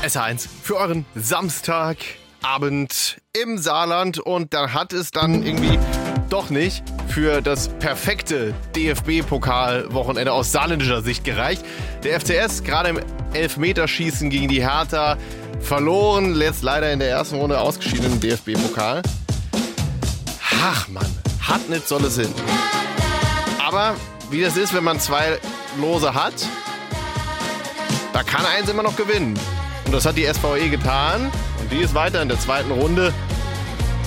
SH1 für euren Samstagabend im Saarland. Und da hat es dann irgendwie doch nicht für das perfekte DFB-Pokal-Wochenende aus saarländischer Sicht gereicht. Der FCS gerade im Elfmeterschießen gegen die Hertha verloren, jetzt leider in der ersten Runde ausgeschieden im DFB-Pokal. Ach Mann, hat nicht solle Sinn. Aber wie das ist, wenn man zwei Lose hat, da kann eins immer noch gewinnen. Und das hat die SVE getan. Und die ist weiter in der zweiten Runde